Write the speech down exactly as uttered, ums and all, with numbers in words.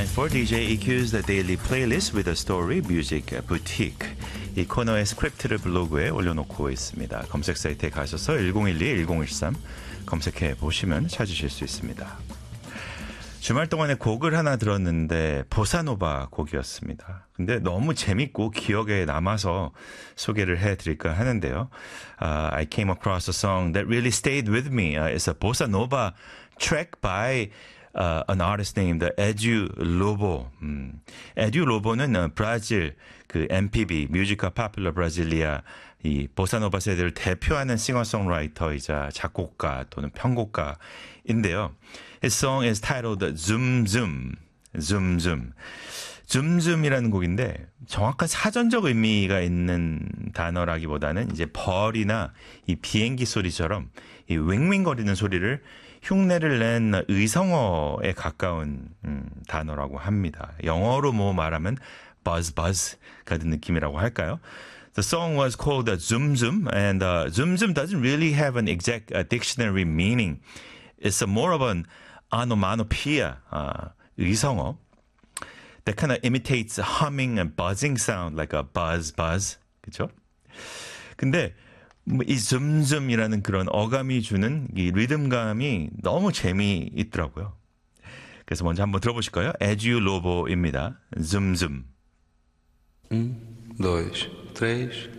Time for 디제이 이큐's The Daily Playlist with a Story Music Boutique. 이 코너의 스크립트를 블로그에 올려놓고 있습니다. 검색 사이트에 가셔서 일공일이 일공일삼 검색해 보시면 찾으실 수 있습니다. 주말 동안에 곡을 하나 들었는데 보사노바 곡이었습니다. 근데 너무 재밌고 기억에 남아서 소개를 해드릴까 하는데요. Uh, I came across a song that really stayed with me. Uh, it's a bossa nova track by uh, an artist named Edu Lobo. 음, Edu Lobo는 uh, 브라질 그 엠피비 뮤지카 파퓰러 브라질리아 이 보사노바 세대를 대표하는 싱어송라이터이자 작곡가 또는 편곡가인데요. His song is titled Zoom Zoom. Zoom Zoom. Zoom Zoom이라는 곡인데 정확한 사전적 의미가 있는 단어라기보다는 이제 벌이나 이 비행기 소리처럼 이 윙윙거리는 소리를 흉내를 낸 의성어에 가까운 음, 단어라고 합니다. 영어로 뭐 말하면 buzz buzz 같은 느낌이라고 할까요? The song was called Zoom Zoom, and uh, Zoom Zoom doesn't really have an exact uh, dictionary meaning. It's a more of an onomatopoeia, uh, 의성어, that kind of imitates humming and buzzing sound, like a buzz buzz, 그렇죠? 근데 이 줌줌이라는 그런 어감이 주는 이 리듬감이 너무 재미있더라고요. 그래서 먼저 한번 들어보실까요? 에듀 로보입니다. 줌줌. Um, dois, três.